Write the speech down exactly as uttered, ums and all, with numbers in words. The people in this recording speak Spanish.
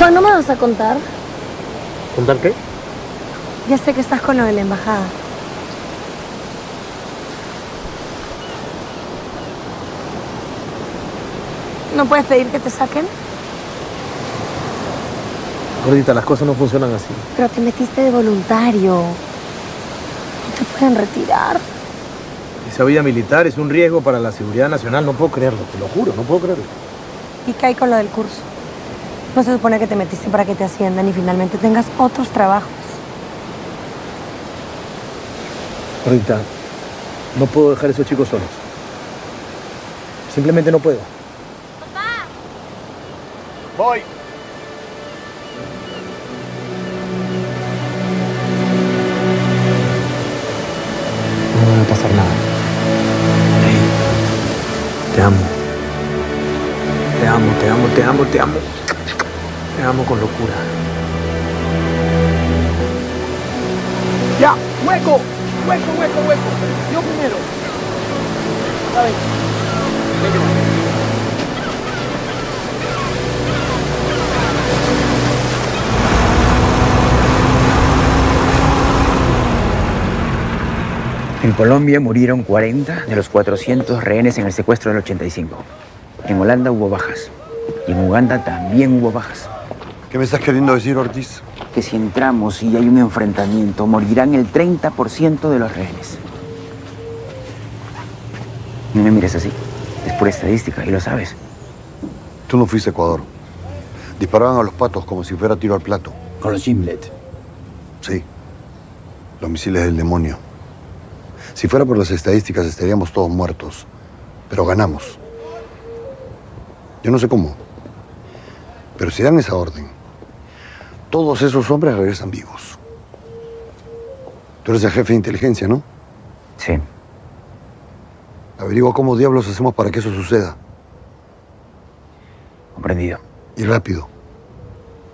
¿Cuándo me vas a contar? ¿Contar qué? Ya sé que estás con lo de la embajada. ¿No puedes pedir que te saquen? Gordita, las cosas no funcionan así. Pero te metiste de voluntario. No te pueden retirar. Esa vida militar es un riesgo para la seguridad nacional. No puedo creerlo, te lo juro, no puedo creerlo. ¿Y qué hay con lo del curso? No se supone que te metiste para que te asciendan y finalmente tengas otros trabajos. Gordita, no puedo dejar a esos chicos solos. Simplemente no puedo. ¡Papá! Voy. No va a pasar nada. Hey, te amo. Te amo, te amo, te amo, te amo. Te amo con locura. ¡Ya! ¡Hueco! ¡Hueco, hueco, hueco! Yo primero. A ver. En Colombia murieron cuarenta de los cuatrocientos rehenes en el secuestro del ochenta y cinco. En Holanda hubo bajas. Y en Uganda también hubo bajas. ¿Qué me estás queriendo decir, Ortiz? Que si entramos y hay un enfrentamiento, morirán el treinta por ciento de los rehenes. No me mires así. Es pura estadística y lo sabes. Tú no fuiste a Ecuador. Disparaban a los patos como si fuera tiro al plato. Con los Gimlet. Sí. Los misiles del demonio. Si fuera por las estadísticas estaríamos todos muertos. Pero ganamos. Yo no sé cómo. Pero si dan esa orden, todos esos hombres regresan vivos. Tú eres el jefe de inteligencia, ¿no? Sí. Averigua cómo diablos hacemos para que eso suceda. Comprendido. Y rápido.